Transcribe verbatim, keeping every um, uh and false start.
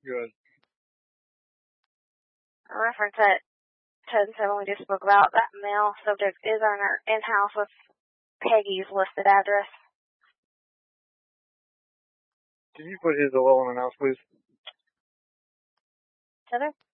Good. A reference at ten seven we just spoke about, that mail subject is on our in-house with Peggy's listed address. Can you put his alone in the house, please? Heather?